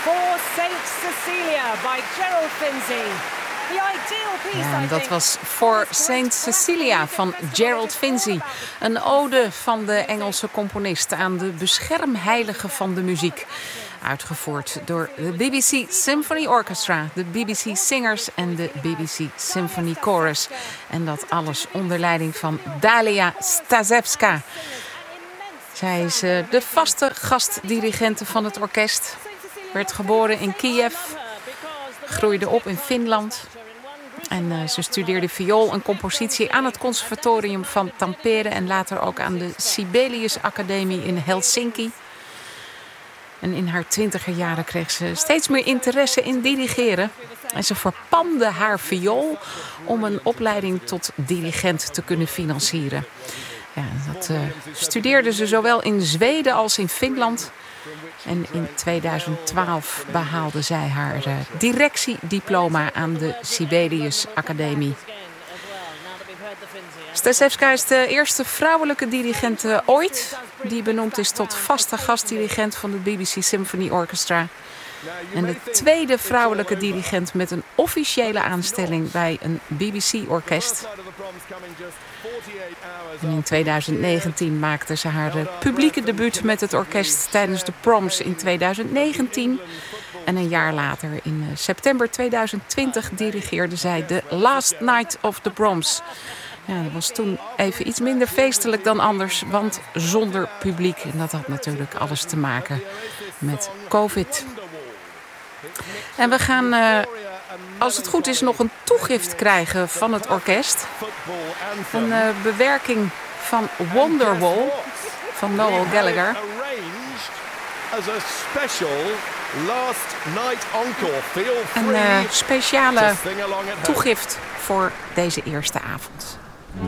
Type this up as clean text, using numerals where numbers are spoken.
For Saint Cecilia by Gerald Finzi. Ja, dat was For Saint Cecilia van Gerald Finzi. Een ode van de Engelse componist aan de beschermheilige van de muziek. Uitgevoerd door de BBC Symphony Orchestra, de BBC Singers en de BBC Symphony Chorus. En dat alles onder leiding van Dalia Stasevska. Zij is de vaste gastdirigente van het orkest. Werd geboren in Kiev, groeide op in Finland. En ze studeerde viool en compositie aan het conservatorium van Tampere en later ook aan de Sibelius Academie in Helsinki. En in haar 20er jaren kreeg ze steeds meer interesse in dirigeren. En ze verpandde haar viool om een opleiding tot dirigent te kunnen financieren. Ja, dat studeerde ze zowel in Zweden als in Finland. En in 2012 behaalde zij haar directiediploma aan de Sibelius Academie. Stasevska is de eerste vrouwelijke dirigent ooit die benoemd is tot vaste gastdirigent van de BBC Symphony Orchestra. En de tweede vrouwelijke dirigent met een officiële aanstelling bij een BBC-orkest. En in 2019 maakte ze haar publieke debuut met het orkest tijdens de Proms in 2019. En een jaar later, in september 2020, dirigeerde zij de Last Night of the Proms. Ja, dat was toen even iets minder feestelijk dan anders, want zonder publiek. En dat had natuurlijk alles te maken met COVID. En we gaan, als het goed is, nog een toegift krijgen van het orkest. Een bewerking van Wonderwall van Noel Gallagher. Een speciale toegift voor deze eerste avond.